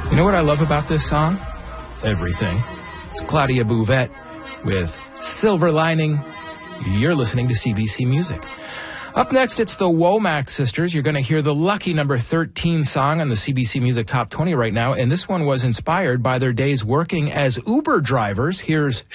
You know what I love about this song? Everything. It's Claudia Bouvette with Silver Lining. You're listening to CBC Music. Up next, it's the Womack Sisters. You're going to hear the lucky number 13 song on the CBC Music Top 20 right now, and this one was inspired by their days working as Uber drivers. Here's